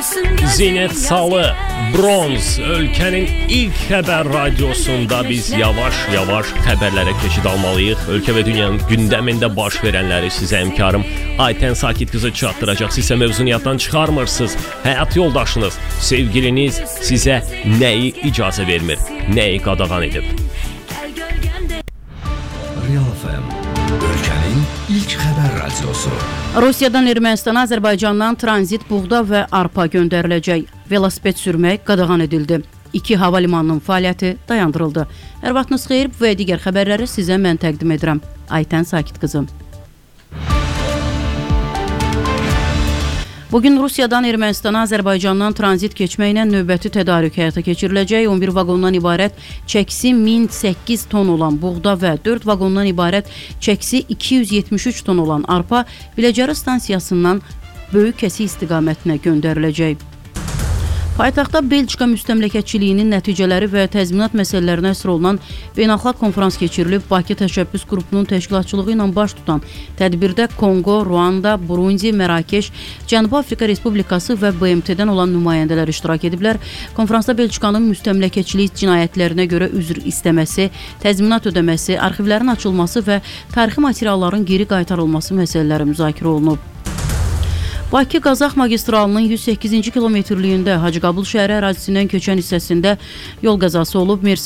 Zinət Salı, Bronz, ölkənin ilk xəbər radiosunda biz yavaş-yavaş xəbərlərə keçid almalıyıq. Ölkə və dünyanın gündəmində baş verənləri sizə həmkarım Aytən Sakit qızı çatdıracaq. Siz isə mövzunu yaddan çıxarmırsınız. Həyat yoldaşınız, sevgiliniz sizə nəyi icazə vermir, nəyi qadağan edib? Real FM, ölkənin ilk xəbər radiosu. Rusiyadan Ermənistana, Azərbaycandan tranzit buğda və arpa göndəriləcək. Velosiped sürmək qadağan edildi. 2 hava limanının fəaliyyəti dayandırıldı. Hər vaxtınız xeyir və digər xəbərləri sizə mən təqdim edirəm. Aytən Sakit qızı. Bugün Rusiyadan Ermənistana, Azərbaycandan tranzit keçməklə növbəti tədarük həyata keçiriləcək. 11 vaqondan ibarət çəkisi 1008 ton olan buğda və 4 vaqondan ibarət çəkisi 273 ton olan arpa Biləcəri stansiyasından Böyük Kəsi istiqamətinə göndəriləcək. Paytaxtda Belçika müstəmləkəçiliyinin nəticələri və təzminat məsələlərinə əsr olunan beynəlxalq konfrans keçirilib. Bakı Təşəbbüs qrupunun təşkilatçılığı ilə baş tutan tədbirdə Kongo, Ruanda, Burundi, Mərakeş, Cənubi Afrika Respublikası və BMT-dən olan nümayəndələr iştirak ediblər. Konfransda Belçikanın müstəmləkəçilik cinayətlərinə görə üzr istəməsi, təzminat ödəməsi, arxivlərin açılması və tarixi materialların geri qaytarılması məsələləri müzakirə olunub. Bakı-Qazax magistralının 108-ci kilometrliyində Hacıqabul şəhəri ərazisindən keçən hissəsində yol qəzası olub.